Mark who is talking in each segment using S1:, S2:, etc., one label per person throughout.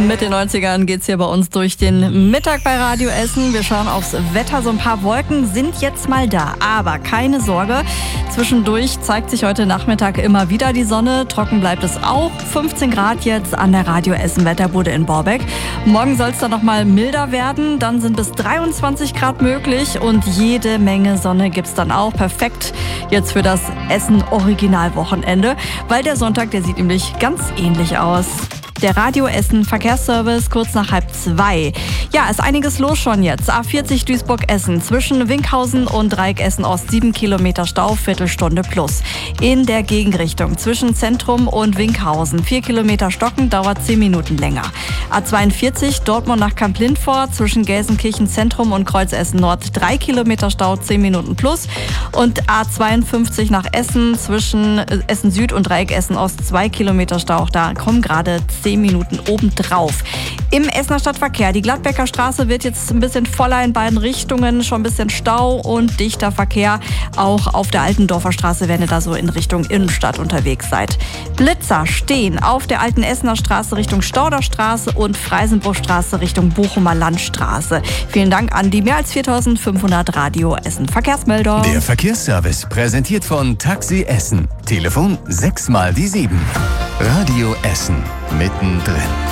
S1: Mit den 90ern geht's hier bei uns durch den Mittag bei Radio Essen. Wir schauen aufs Wetter. So ein paar Wolken sind jetzt mal da. Aber keine Sorge, zwischendurch zeigt sich heute Nachmittag immer wieder die Sonne. Trocken bleibt es auch. 15 Grad jetzt an der Radio Essen Wetterbude in Borbeck. Morgen soll es dann noch mal milder werden. Dann sind bis 23 Grad möglich. Und jede Menge Sonne gibt's dann auch. Perfekt jetzt für das Essen-Original-Wochenende. Weil der Sonntag, der sieht nämlich ganz ähnlich aus. Der Radio Essen Verkehrsservice kurz nach 1:30. Ja, ist einiges los schon jetzt. A40 Duisburg-Essen zwischen Winkhausen und Dreieck Essen-Ost 7 Kilometer Stau, Viertelstunde plus. In der Gegenrichtung zwischen Zentrum und Winkhausen 4 Kilometer stocken, dauert 10 Minuten länger. A42 Dortmund nach Kamp-Lindfort zwischen Gelsenkirchen Zentrum und Kreuz Essen Nord 3 Kilometer Stau, 10 Minuten plus. Und A52 nach Essen zwischen Essen Süd und Dreieck Essen-Ost 2 Kilometer Stau. Auch da kommen gerade 10 Minuten obendrauf. Im Essener Stadtverkehr. Die Gladbecker Straße wird jetzt ein bisschen voller in beiden Richtungen. Schon ein bisschen Stau und dichter Verkehr. Auch auf der Altendorfer Straße, wenn ihr da so in Richtung Innenstadt unterwegs seid. Blitzer stehen auf der Alten Essener Straße Richtung Stauderstraße und Freisenbruchstraße Richtung Bochumer Landstraße. Vielen Dank an die mehr als 4.500 Radio Essen Verkehrsmelder.
S2: Der Verkehrsservice präsentiert von Taxi Essen. Telefon 6 mal die 7. Radio Essen. Mittendrin.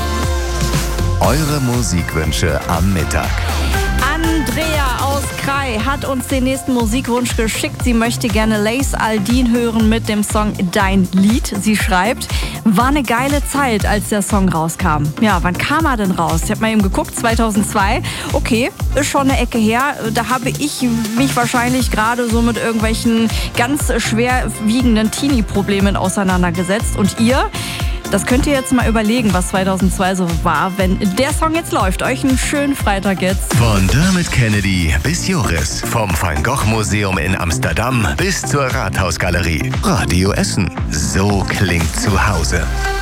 S2: Eure Musikwünsche am Mittag.
S1: Andrea aus Krai hat uns den nächsten Musikwunsch geschickt. Sie möchte gerne Lace Aldin hören mit dem Song Dein Lied. Sie schreibt, war eine geile Zeit, als der Song rauskam. Ja, wann kam er denn raus? Ich habe mal eben geguckt, 2002. Okay, ist schon eine Ecke her. Da habe ich mich wahrscheinlich gerade so mit irgendwelchen ganz schwerwiegenden Teenie-Problemen auseinandergesetzt. Und ihr? Das könnt ihr jetzt mal überlegen, was 2002 so war, wenn der Song jetzt läuft. Euch einen schönen Freitag jetzt.
S2: Von Dermot Kennedy bis Joris, vom Van Gogh Museum in Amsterdam bis zur Rathausgalerie. Radio Essen, so klingt zu Hause.